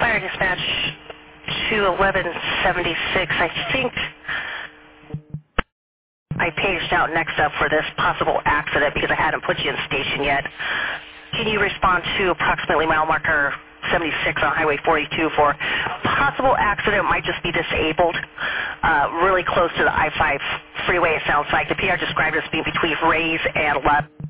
Fire dispatch to 1176. I think I paged out next up for this possible accident because I hadn't put you in station yet. Can you respond to approximately mile marker 76 on Highway 42 for possible accident? Might just be disabled, really close to the I-5 freeway, it sounds like. The PR described it as being between Rays and Love.